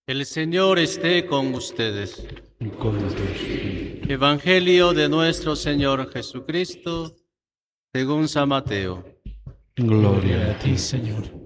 El Señor esté con ustedes. y con el Espíritu. Evangelio de nuestro Señor Jesucristo, según San Mateo. Gloria a ti, Señor.